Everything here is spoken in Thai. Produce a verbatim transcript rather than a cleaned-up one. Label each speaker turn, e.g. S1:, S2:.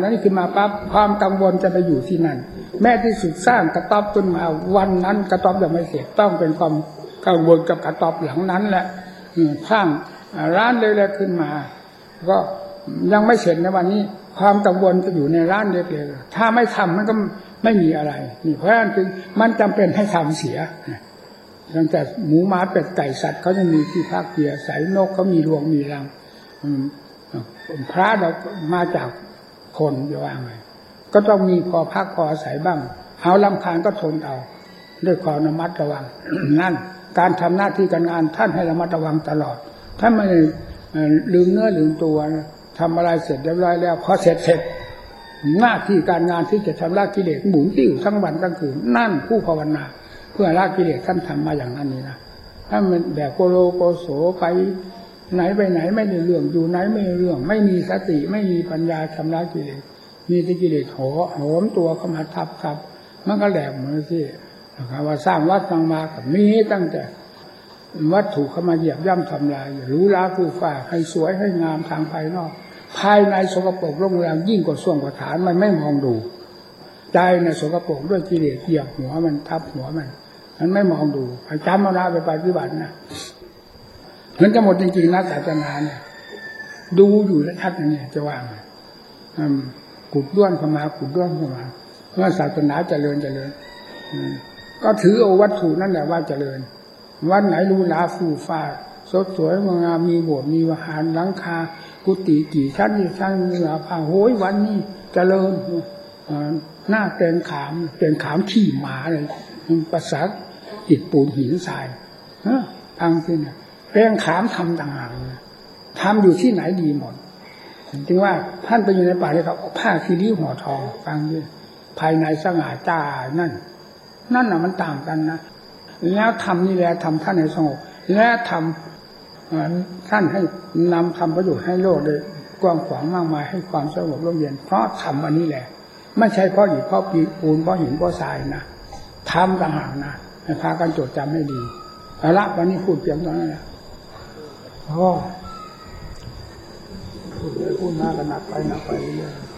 S1: นี่คือมาปั๊บความกังวลจะไปอยู่ที่นั่นแม้ที่สุดสร้างกระต๊อบขึ้นมาวันนั้นกระต๊อบยังไม่เสร็จต้องเป็นความกังวลกับกระต๊อบหลังนั้นแหละสร้างร้านเล็กๆขึ้นมาก็ยังไม่เสร็จในวันนี้ความกังวลจะอยู่ในร้านเล็กๆถ้าไม่ทำมันก็ไม่มีอะไรนี่เพราะฉะนั้นจึงมันจำเป็นให้ทำเสียตั้งแต่หมูม้าเป็ดไก่สัตว์เขาจะมีที่พักเกียร์ใส่นกเขามีรวงมีรังพระเรามาจากคนจะว่าไงก็ต้องมีพอพักพออาศัยบ้างเอาลำคาญก็ทนเอาด้วยความระมัดระวัง นั่นการทำหน้าที่การงานท่านให้ระมัดระวังตลอดท่านไม่ลืมเนื้อลืมตัวทำอะไรเสร็จเรียบร้อยแล้วพอเสร็จเสร็จหน้าที่การงานที่จะชำระกิเลสหมุนติ้วทั้งวันทั้งคืนนั่นผู้ภาวนาเพื่อละกิเลสท่านทำมาอย่างนั้นนี่นะถ้ามันแบบโกโลโกโสไปไหนไปไหนไม่ได้เรื่องอยู่ไหนไม่ได้เรื่องไม่มีสติไม่มีปัญญาชำระกิเลสมีแต่กิเลสโหโหมตัวเข้ามาทับครับมันก็แหลกเหมือนที่ว่าสร้างวัดสร้างมากับมีตั้งแต่วัตถุเข้ามาเหยียบย่ำทำลายรู้ล้าผู้ฝ่าให้สวยให้งามทางภายนอกภายในสกปรกโรงแรมยิ่งกว่าส่วงกว่าฐานมันไม่มองดูใจในสกปรกด้วยกิเลสเหยียบหัวมันทับหัวมันมันไม่มองดูจำเอาหน้าไปปฏิบัตินะมันจะหมดจริงๆนะศาสนาเนี่ยดูอยู่แล้วชัดอย่างนี้จะว่าไงกุดด้วนเข้ามากุดด้วนเข้ามาเมื่อศาสนาเจริญเจริญก็ถือเอาวัตถุนั่นแหละว่าเจริญวัดไหนรู้ลาฟูฟ้าสดสวยงามมีโบสถ์มีวิหารหลังคากุฏิกี่ชั้นกี่ชั้นมีหลังคาโหยวันนี้เจริญหน้าเต็นขามเต็นขามขี้หมาเลยประสาทอิฐปูนหินทรายทางที่เนี่ยเต็นขามทำต่างหากทำอยู่ที่ไหนดีหมดจึงว่าท่านไปอยู่ในป่าเลยครับผ้าคีริ้วห่อทองฟังด้วยภายในสง่าจ้านั่นนั่นน่ะมันต่างกันนะแล้วทำนี่แหละทำท่านให้สงบและทำท่านให้นำทำประโยชน์ให้โลกโดยกว้างขวางมากมายให้ความสงบร่มเย็นเพราะทำอันนี้แหละไม่ใช่เพราะหินเพราะปูนเพราะหินเพราะทรายนะทำต่างหากนะให้พากันจดจำให้ดีเอาละวันนี้พูดเพียงเท่านั้นแหละโอ้พูดไปพูดมากันหนักไปหนักไปเรื่อย